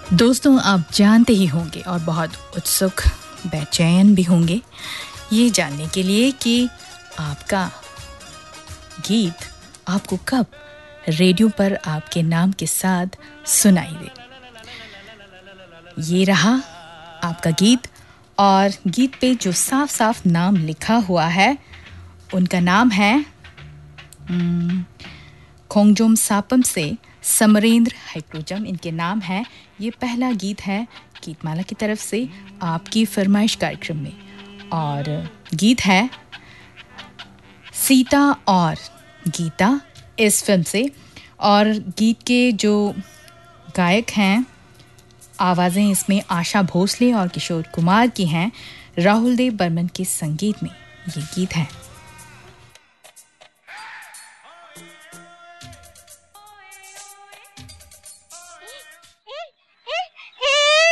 दोस्तों, आप जानते ही होंगे और बहुत उत्सुक बेचैन भी होंगे ये जानने के लिए कि आपका गीत आपको कब रेडियो पर आपके नाम के साथ सुनाई दे। ये रहा आपका गीत, और गीत पे जो साफ साफ नाम लिखा हुआ है उनका नाम है खोंगजोम सापम से समरेंद्र हाइक्रोजम, इनके नाम है। ये पहला गीत है गीतमाला की तरफ से आपकी फरमाइश कार्यक्रम में, और गीत है सीता और गीता इस फिल्म से। और गीत के जो गायक हैं, आवाज़ें इसमें आशा भोसले और किशोर कुमार की हैं। राहुल देव बर्मन के संगीत में ये गीत है।